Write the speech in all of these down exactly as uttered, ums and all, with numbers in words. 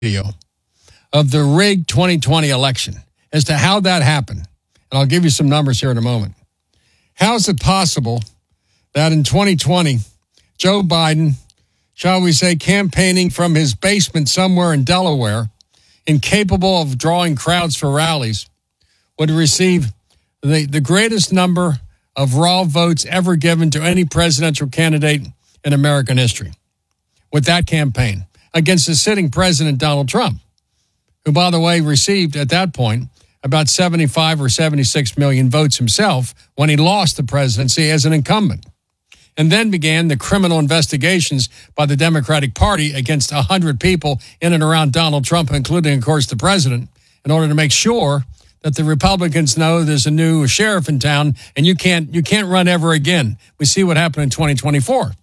video of the rigged twenty twenty election as to how that happened. And I'll give you some numbers here in a moment. How is it possible that in twenty twenty, Joe Biden, shall we say, campaigning from his basement somewhere in Delaware, incapable of drawing crowds for rallies, would receive the, the greatest number of raw votes ever given to any presidential candidate in American history with that campaign against the sitting president, Donald Trump, who, by the way, received at that point about seventy-five or seventy-six million votes himself when he lost the presidency as an incumbent. And then began the criminal investigations by the Democratic Party against one hundred people in and around Donald Trump, including, of course, the president, in order to make sure that the Republicans know there's a new sheriff in town and you can't you can't run ever again. We see what happened in twenty twenty-four.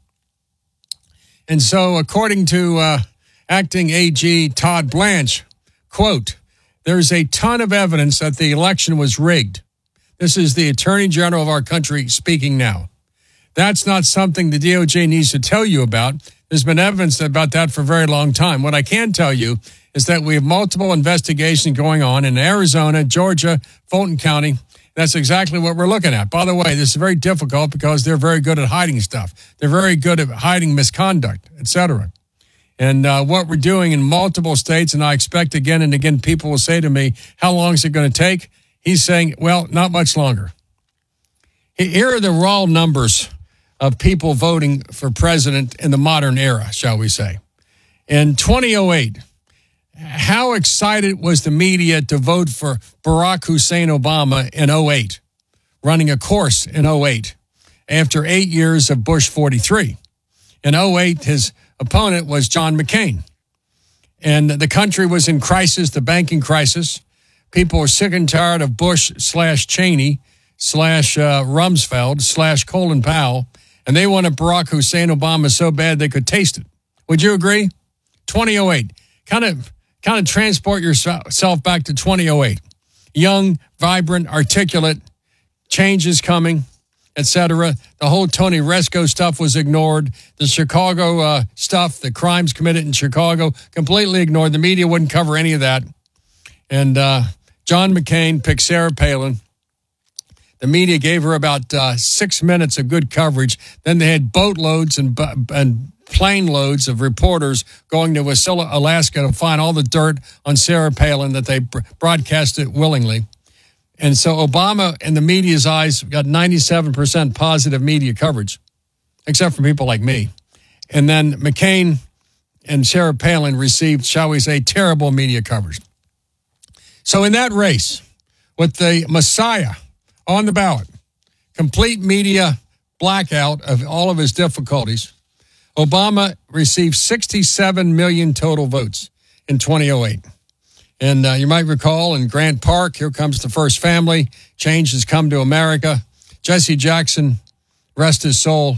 And so, according to uh, acting A G Todd Blanche, quote, there's a ton of evidence that the election was rigged. This is the Attorney General of our country speaking now. That's not something the D O J needs to tell you about. There's been evidence about that for a very long time. What I can tell you is that we have multiple investigations going on in Arizona, Georgia, Fulton County. That's exactly what we're looking at. By the way, this is very difficult because they're very good at hiding stuff. They're very good at hiding misconduct, et cetera. And uh, what we're doing in multiple states, and I expect again and again people will say to me, how long is it going to take? He's saying, well, not much longer. Here are the raw numbers of people voting for president in the modern era, shall we say. In twenty oh eight, how excited was the media to vote for Barack Hussein Obama in oh eight, running a course in oh eight, after eight years of Bush forty-three. In oh eight, his opponent was John McCain. And the country was in crisis, the banking crisis. People were sick and tired of Bush slash Cheney slash uh, Rumsfeld slash Colin Powell. And they wanted Barack Hussein Obama so bad they could taste it. Would you agree? twenty oh eight. Kind of, kind of transport yourself back to twenty oh eight. Young, vibrant, articulate, change is coming, et cetera. The whole Tony Resco stuff was ignored. The Chicago uh, stuff, the crimes committed in Chicago, completely ignored. The media wouldn't cover any of that. And uh, John McCain picked Sarah Palin. The media gave her about uh, six minutes of good coverage. Then they had boatloads and, and plane loads of reporters going to Wasilla, Alaska to find all the dirt on Sarah Palin that they broadcasted willingly. And so Obama, in the media's eyes, got ninety-seven percent positive media coverage, except for people like me. And then McCain and Sarah Palin received, shall we say, terrible media coverage. So in that race, with the Messiah on the ballot, complete media blackout of all of his difficulties, Obama received sixty-seven million total votes in twenty oh eight. And uh, you might recall in Grant Park, here comes the first family. Change has come to America. Jesse Jackson, rest his soul,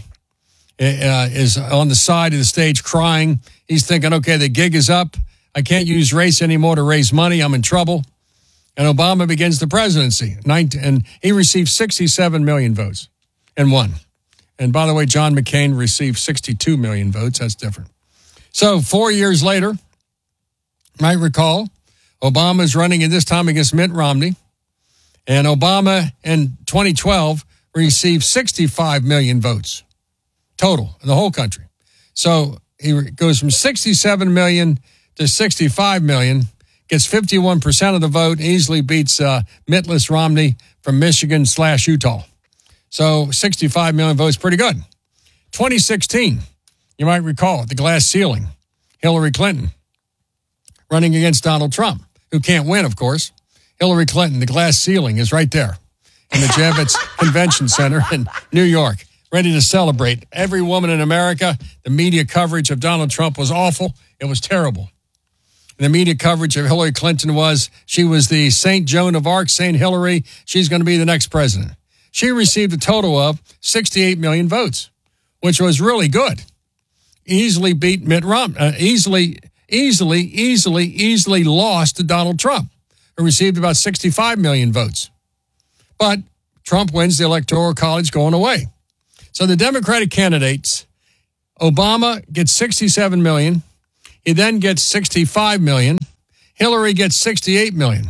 uh, is on the side of the stage crying. He's thinking, okay, the gig is up. I can't use race anymore to raise money. I'm in trouble. And Obama begins the presidency. And he received sixty-seven million votes and won. And by the way, John McCain received sixty-two million votes. That's different. So four years later, you might recall, Obama is running at this time against Mitt Romney. And Obama in twenty twelve received sixty-five million votes total in the whole country. So he goes from sixty-seven million to sixty-five million, gets fifty-one percent of the vote, easily beats uh, Mittless Romney from Michigan slash Utah. So sixty-five million votes, pretty good. twenty sixteen, you might recall, the glass ceiling. Hillary Clinton running against Donald Trump, who can't win, of course. Hillary Clinton, the glass ceiling is right there in the Javits Convention Center in New York, ready to celebrate. Every woman in America, the media coverage of Donald Trump was awful. It was terrible. And the media coverage of Hillary Clinton was she was the Saint Joan of Arc, Saint Hillary. She's going to be the next president. She received a total of sixty-eight million votes, which was really good. Easily beat Mitt Romney, uh, easily, easily, easily, easily lost to Donald Trump, who received about sixty-five million votes. But Trump wins the Electoral College going away. So the Democratic candidates, Obama gets sixty-seven million. He then gets sixty-five million. Hillary gets sixty-eight million.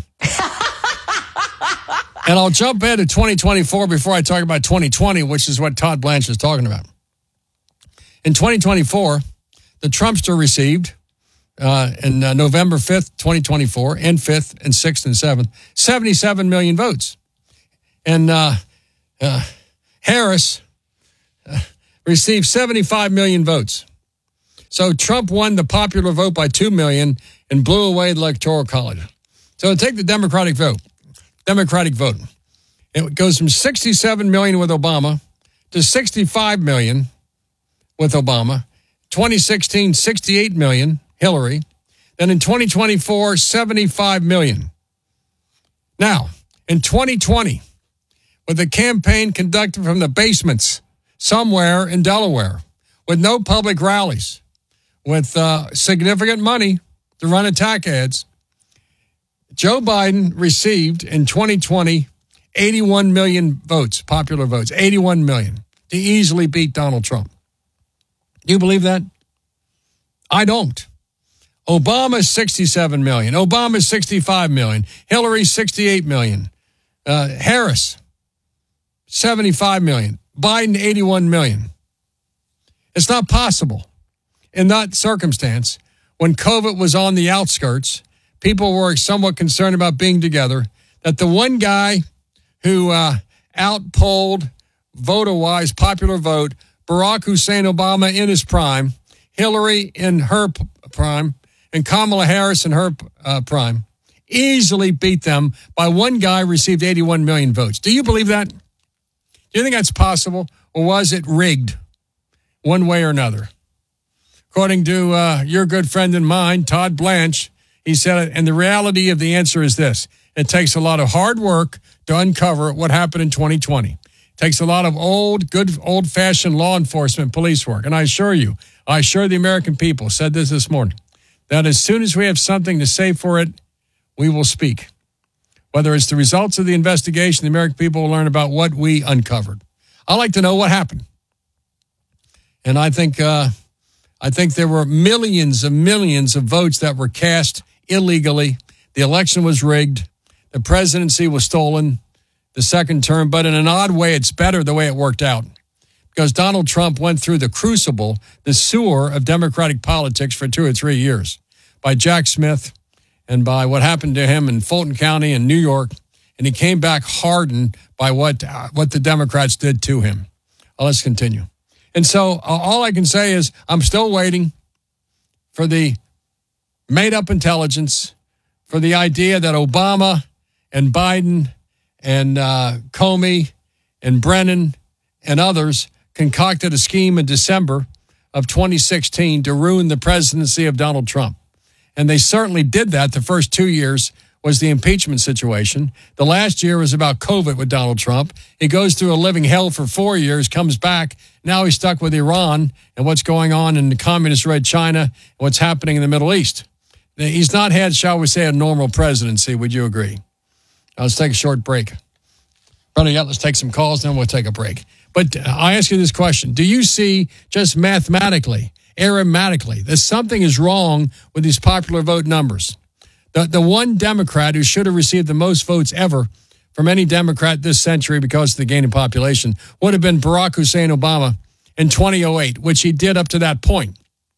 And I'll jump ahead to twenty twenty-four before I talk about twenty twenty, which is what Todd Blanche is talking about. In twenty twenty-four, the Trumpster received, uh, in uh, November fifth, twenty twenty-four, and fifth, and sixth, and seventh, seventy-seven million votes. And uh, uh, Harris uh, received seventy-five million votes. So Trump won the popular vote by two million and blew away the Electoral College. So take the Democratic vote. Democratic vote. It goes from sixty-seven million with Obama to sixty-five million with Obama. twenty sixteen, sixty-eight million, Hillary. Then in twenty twenty-four, seventy-five million. Now, in twenty twenty, with a campaign conducted from the basements somewhere in Delaware, with no public rallies, with uh, significant money to run attack ads, Joe Biden received in twenty twenty eighty-one million votes, popular votes, eighty-one million, to easily beat Donald Trump. Do you believe that? I don't. Obama sixty-seven million. Obama sixty-five million. Hillary sixty-eight million. Uh, Harris seventy-five million. Biden eighty-one million. It's not possible in that circumstance, when COVID was on the outskirts, people were somewhat concerned about being together, that the one guy who uh, outpolled voter-wise, popular vote, Barack Hussein Obama in his prime, Hillary in her p- prime, and Kamala Harris in her uh, prime, easily beat them by one guy received eighty-one million votes. Do you believe that? Do you think that's possible? Or was it rigged one way or another? According to uh, your good friend and mine, Todd Blanche, he said it, and the reality of the answer is this. It takes a lot of hard work to uncover what happened in twenty twenty. It takes a lot of old, good, old-fashioned law enforcement police work. And I assure you, I assure the American people, said this this morning, that as soon as we have something to say for it, we will speak. Whether it's the results of the investigation, the American people will learn about what we uncovered. I'd like to know what happened. And I think... Uh, I think there were millions and millions of votes that were cast illegally. The election was rigged. The presidency was stolen, the second term. But in an odd way, it's better the way it worked out, because Donald Trump went through the crucible, the sewer of Democratic politics for two or three years by Jack Smith and by what happened to him in Fulton County in New York. And he came back hardened by what, uh, what the Democrats did to him. Well, let's continue. And so uh, all I can say is I'm still waiting for the made-up intelligence, for the idea that Obama and Biden and uh, Comey and Brennan and others concocted a scheme in December of twenty sixteen to ruin the presidency of Donald Trump. And they certainly did that. The first two years was the impeachment situation. The last year was about COVID with Donald Trump. He goes through a living hell for four years, comes back. Now he's stuck with Iran and what's going on in the communist-red China and what's happening in the Middle East. He's not had, shall we say, a normal presidency. Would you agree? Now let's take a short break. Brother, yeah, let's take some calls, then we'll take a break. But I ask you this question. Do you see just mathematically, arithmetically, that something is wrong with these popular vote numbers? The, the one Democrat who should have received the most votes ever from any Democrat this century because of the gain in population would have been Barack Hussein Obama in twenty oh eight, which he did up to that point.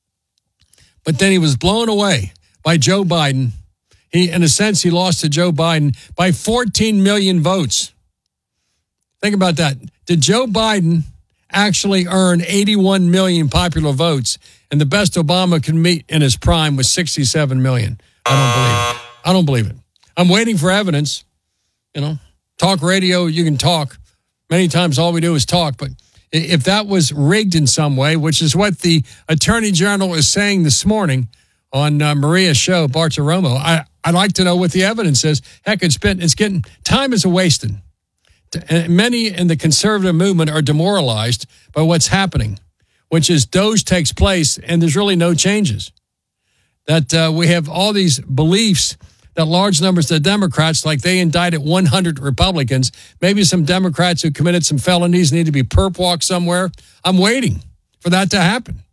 But then he was blown away by Joe Biden. He, in a sense, he lost to Joe Biden by fourteen million votes. Think about that. Did Joe Biden actually earn eighty-one million popular votes, and the best Obama could meet in his prime was sixty-seven million? I don't believe it. I don't believe it. I'm waiting for evidence. You know, talk radio, you can talk. Many times all we do is talk. But if that was rigged in some way, which is what the Attorney General is saying this morning on uh, Maria's show, Bartiromo, I, I'd like to know what the evidence is. Heck, it's been, it's getting, time is a wasting. Many in the conservative movement are demoralized by what's happening, which is Doge takes place and there's really no changes. That uh, we have all these beliefs that large numbers of Democrats, like they indicted one hundred Republicans, maybe some Democrats who committed some felonies need to be perp walked somewhere. I'm waiting for that to happen.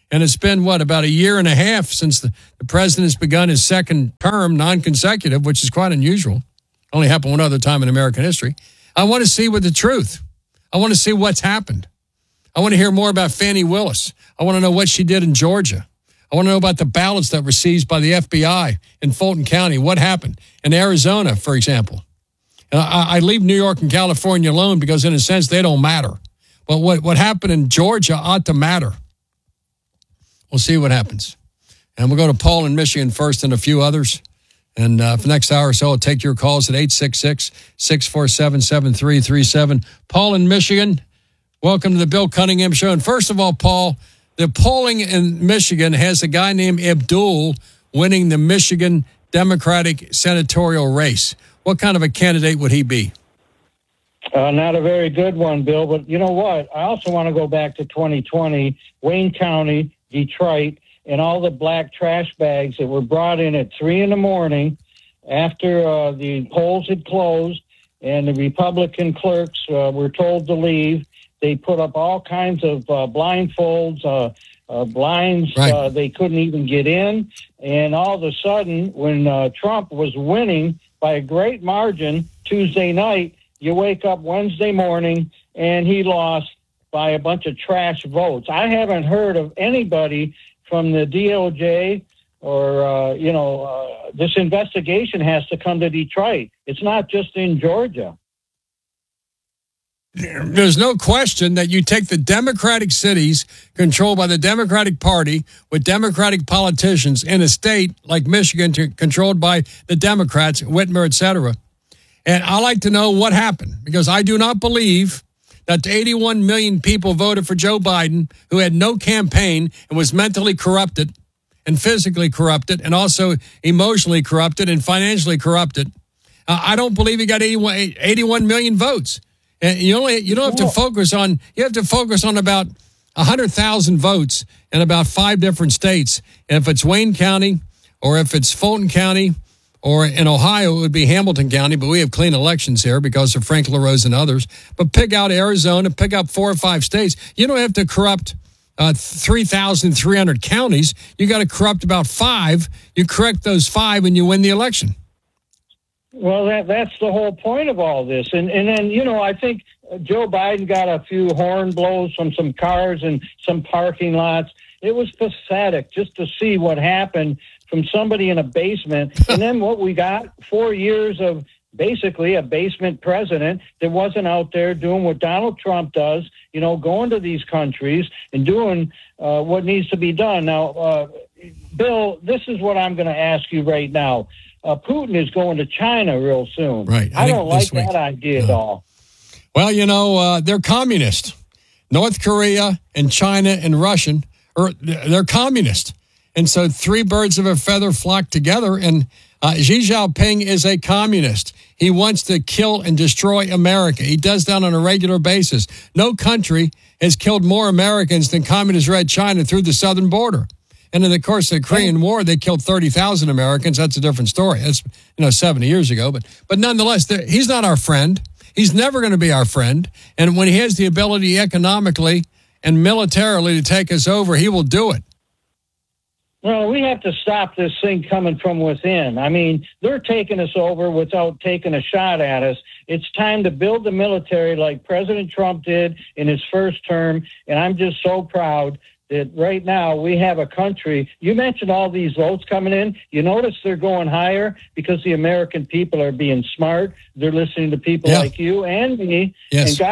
And it's been, what, about a year and a half since the, the president's begun his second term, non-consecutive, which is quite unusual. Only happened one other time in American history. I want to see with the truth. I want to see what's happened. I want to hear more about Fani Willis. I want to know what she did in Georgia. I want to know about the ballots that were seized by the F B I in Fulton County. What happened in Arizona, for example? And I, I leave New York and California alone because, in a sense, they don't matter. But what, what happened in Georgia ought to matter. We'll see what happens. And we'll go to Paul in Michigan first and a few others. And uh, for the next hour or so, I'll take your calls at eight six six, six four seven, seven three three seven. Paul in Michigan, welcome to the Bill Cunningham Show. And first of all, Paul, the polling in Michigan has a guy named Abdul winning the Michigan Democratic senatorial race. What kind of a candidate would he be? Uh, not a very good one, Bill. But you know what? I also want to go back to twenty twenty, Wayne County, Detroit, and all the black trash bags that were brought in at three in the morning after uh, the polls had closed and the Republican clerks uh, were told to leave. They put up all kinds of uh, blindfolds, uh, uh, blinds. Right. Uh, they couldn't even get in. And all of a sudden, when uh, Trump was winning by a great margin Tuesday night, you wake up Wednesday morning and he lost by a bunch of trash votes. I haven't heard of anybody from the D O J or, uh, you know, uh, this investigation has to come to Detroit. It's not just in Georgia. There's no question that you take the Democratic cities controlled by the Democratic Party with Democratic politicians in a state like Michigan to, controlled by the Democrats, Whitmer, et cetera. And I like to know what happened because I do not believe that eighty-one million people voted for Joe Biden who had no campaign and was mentally corrupted and physically corrupted and also emotionally corrupted and financially corrupted. Uh, I don't believe he got eighty-one, eighty-one million votes. And you only you don't have to focus on you have to focus on about one hundred thousand votes in about five different states. And if it's Wayne County or if it's Fulton County or in Ohio, it would be Hamilton County, but we have clean elections here because of Frank LaRose and others. But pick out Arizona, pick up four or five states. You don't have to corrupt uh, three thousand three hundred counties. You got to corrupt about five. You correct those five and you win the election. Well, that that's the whole point of all this. And, and then, you know, I think Joe Biden got a few horn blows from some cars and some parking lots. It was pathetic just to see what happened from somebody in a basement. And then what we got, four years of basically a basement president that wasn't out there doing what Donald Trump does, you know, going to these countries and doing uh, what needs to be done. Now, uh, Bill, this is what I'm going to ask you right now. Uh, Putin is going to China real soon. Right. I, I don't like week. that idea no. at all. Well, you know, uh, they're communist. North Korea and China and Russian, or they're communist. And so three birds of a feather flock together. And uh, Xi Jinping is a communist. He wants to kill and destroy America. He does that on a regular basis. No country has killed more Americans than communist Red China through the southern border. And in the course of the Korean War, they killed thirty thousand Americans. That's a different story. That's, you know, seventy years ago. But but nonetheless, he's not our friend. He's never going to be our friend. And when he has the ability economically and militarily to take us over, he will do it. Well, we have to stop this thing coming from within. I mean, they're taking us over without taking a shot at us. It's time to build the military like President Trump did in his first term. And I'm just so proud that right now we have a country. You mentioned all these votes coming in. You notice they're going higher because the American people are being smart. They're listening to people yeah. like you and me. Yes. And God